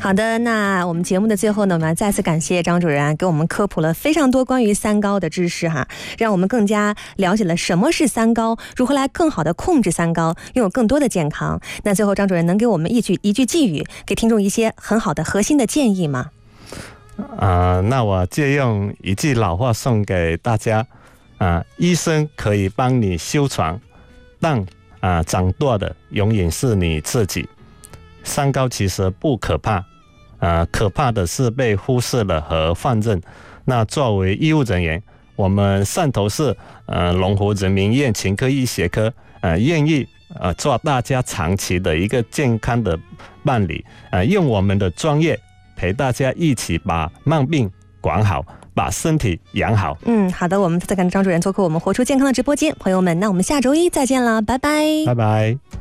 好的，那我们节目的最后呢，我们要再次感谢张主任给我们科普了非常多关于三高的知识哈，让我们更加了解了什么是三高，如何来更好的控制三高，拥有更多的健康。那最后张主任能给我们一句寄语，给听众一些很好的核心的建议吗？ 那我借用一句老话送给大家，医生可以帮你修床，但掌舵的永远是你自己。三高其实不可怕，可怕的是被忽视了和放任。那作为医务人员，我们汕头市龙湖人民医院全科医学科愿意做大家长期的一个健康的伴侣，用我们的专业陪大家一起把慢病管好，把身体养好。 好的，我们再跟张主任做客我们活出健康的直播间，朋友们，那我们下周一再见了，拜拜， 拜拜。